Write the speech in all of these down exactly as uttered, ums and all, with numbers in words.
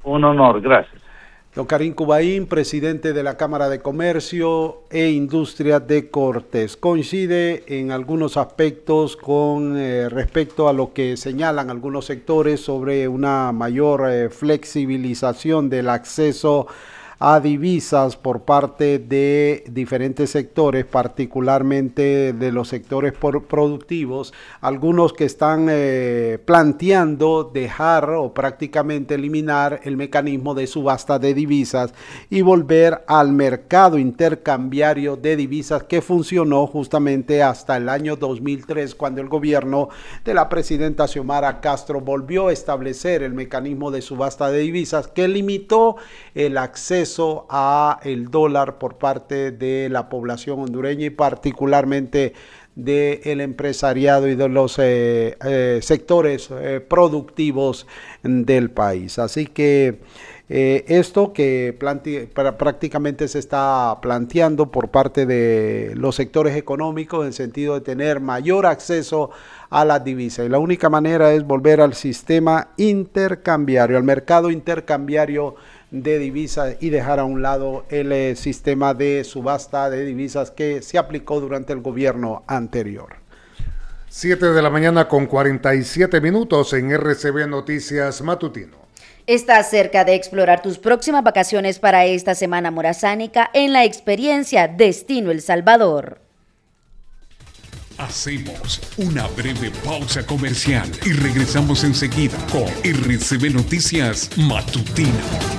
Un honor, gracias. Don Karim Kubain, presidente de la Cámara de Comercio e Industria de Cortés. Coincide en algunos aspectos con eh, respecto a lo que señalan algunos sectores sobre una mayor eh, flexibilización del acceso a divisas por parte de diferentes sectores, particularmente de los sectores por productivos, algunos que están eh, planteando dejar o prácticamente eliminar el mecanismo de subasta de divisas y volver al mercado intercambiario de divisas que funcionó justamente hasta el año dos mil tres, cuando el gobierno de la presidenta Xiomara Castro volvió a establecer el mecanismo de subasta de divisas que limitó el acceso a el dólar por parte de la población hondureña y particularmente del empresariado y de los eh, eh, sectores eh, productivos del país. Así que eh, esto que plante, para, prácticamente se está planteando por parte de los sectores económicos en el sentido de tener mayor acceso a las divisas, y la única manera es volver al sistema intercambiario, al mercado intercambiario de divisas y dejar a un lado el eh, sistema de subasta de divisas que se aplicó durante el gobierno anterior. siete de la mañana con cuarenta y siete minutos en R C B Noticias Matutino. Estás cerca de explorar tus próximas vacaciones para esta semana morazánica en la experiencia Destino El Salvador. Hacemos una breve pausa comercial y regresamos enseguida con R C B Noticias Matutino.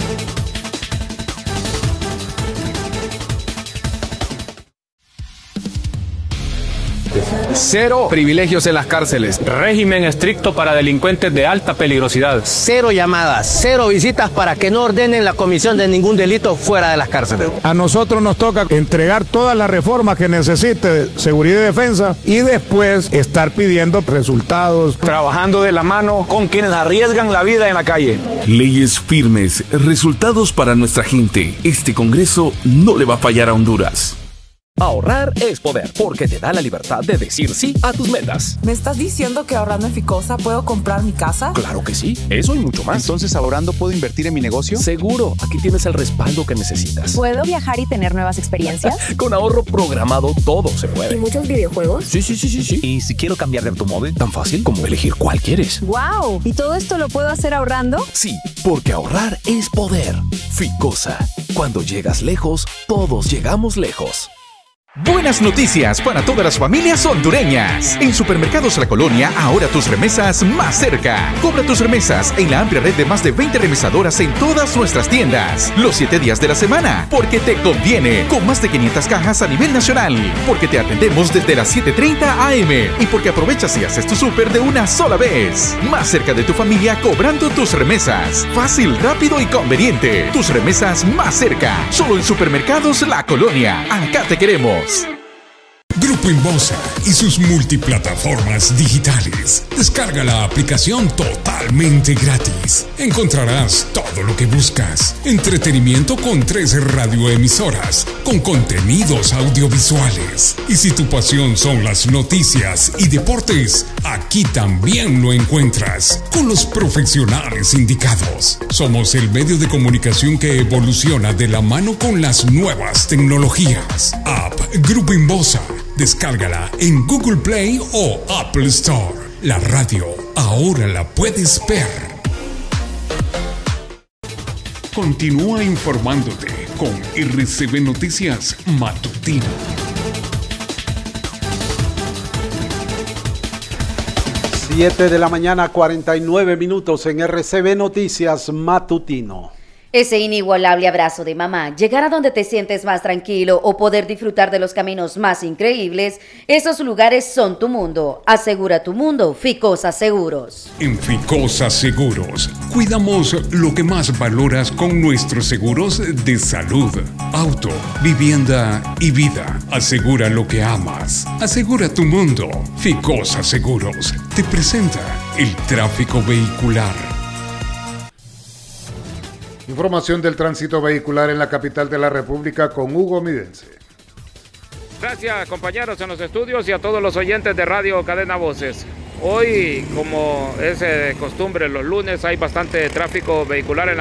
Cero privilegios en las cárceles. Régimen estricto para delincuentes de alta peligrosidad. Cero llamadas, cero visitas para que no ordenen la comisión de ningún delito fuera de las cárceles. A nosotros nos toca entregar todas las reformas que necesite seguridad y defensa y después estar pidiendo resultados. Trabajando de la mano con quienes arriesgan la vida en la calle. Leyes firmes, resultados para nuestra gente. Este Congreso no le va a fallar a Honduras. Ahorrar es poder, porque te da la libertad de decir sí a tus metas. ¿Me estás diciendo que ahorrando en Ficosa puedo comprar mi casa? Claro que sí, eso y mucho más. Entonces, ¿ahorrando puedo invertir en mi negocio? Seguro, aquí tienes el respaldo que necesitas. ¿Puedo viajar y tener nuevas experiencias? Con ahorro programado todo se puede. ¿Y muchos videojuegos? Sí, sí, sí, sí, sí. ¿Y si quiero cambiar de automóvil? Tan fácil como elegir cuál quieres. ¡Wow! ¿Y todo esto lo puedo hacer ahorrando? Sí, porque ahorrar es poder. Ficosa, cuando llegas lejos, todos llegamos lejos. Buenas noticias para todas las familias hondureñas. En Supermercados La Colonia, ahora tus remesas más cerca. Cobra tus remesas en la amplia red de más de veinte remesadoras en todas nuestras tiendas. Los siete días de la semana, porque te conviene. Con más de quinientas cajas a nivel nacional. Porque te atendemos desde las siete treinta a eme. Y porque aprovechas y haces tu súper de una sola vez. Más cerca de tu familia cobrando tus remesas. Fácil, rápido y conveniente. Tus remesas más cerca. Solo en Supermercados La Colonia. Acá te queremos. Grupo Inbosa y sus multiplataformas digitales. Descarga la aplicación totalmente gratis. Encontrarás todo lo que buscas. Entretenimiento con tres radioemisoras, con contenidos audiovisuales. Y si tu pasión son las noticias y deportes, aquí también lo encuentras, con los profesionales indicados. Somos el medio de comunicación que evoluciona de la mano con las nuevas tecnologías. App Grupo Inbosa. Descárgala en Google Play o Apple Store. La radio ahora la puedes ver. Continúa informándote con R C B Noticias Matutino. siete de la mañana, cuarenta y nueve minutos en R C B Noticias Matutino. Ese inigualable abrazo de mamá, llegar a donde te sientes más tranquilo o poder disfrutar de los caminos más increíbles, esos lugares son tu mundo. Asegura tu mundo, Ficosa Seguros. En Ficosa Seguros, cuidamos lo que más valoras con nuestros seguros de salud, auto, vivienda y vida. Asegura lo que amas. Asegura tu mundo. Ficosa Seguros te presenta el tráfico vehicular. Información del tránsito vehicular en la capital de la República con Hugo Midense. Gracias, compañeros en los estudios y a todos los oyentes de Radio Cadena Voces. Hoy, como es de costumbre los lunes, hay bastante tráfico vehicular en la